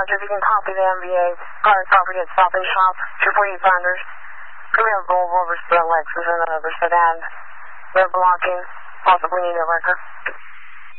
Roger, if you can copy the MVA, guard property at Stop and Shop, 248 Founders. Premier Volvo versus the Lexus and another sedan. They're blocking, possibly need a record.